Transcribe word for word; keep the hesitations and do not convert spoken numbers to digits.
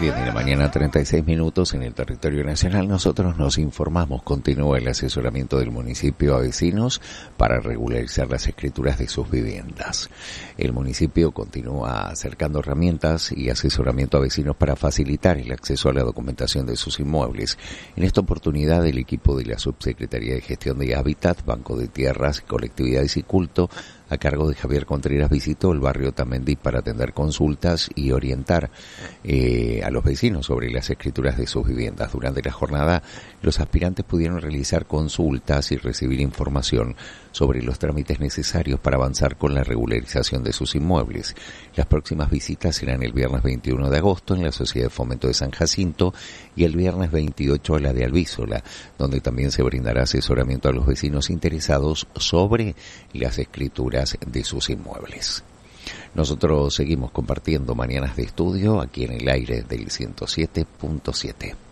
Bien, y la mañana treinta y seis minutos en el territorio nacional. Nosotros nos informamos, continúa el asesoramiento del municipio a vecinos para regularizar las escrituras de sus viviendas. El municipio continúa acercando herramientas y asesoramiento a vecinos para facilitar el acceso a la documentación de sus inmuebles. En esta oportunidad, el equipo de la Subsecretaría de Gestión de Hábitat, Banco de Tierras, Colectividades y Culto, a cargo de Javier Contreras, visitó el barrio Tamendi para atender consultas y orientar eh, a los vecinos sobre las escrituras de sus viviendas. Durante la jornada, los aspirantes pudieron realizar consultas y recibir información sobre los trámites necesarios para avanzar con la regularización de sus inmuebles. Las próximas visitas serán el viernes veintiuno de agosto en la Sociedad de Fomento de San Jacinto y el viernes veintiocho a la de Alvísola, donde también se brindará asesoramiento a los vecinos interesados sobre las escrituras de sus inmuebles. Nosotros seguimos compartiendo Mañanas de Estudio aquí en el aire del ciento siete punto siete.